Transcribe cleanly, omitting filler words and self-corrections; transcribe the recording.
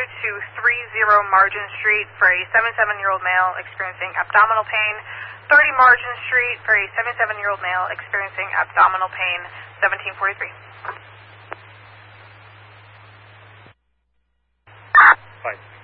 to 30 Margin Street for a 77-year-old male experiencing abdominal pain. 30 Margin Street for a 77-year-old male experiencing abdominal pain. 1743. Fine.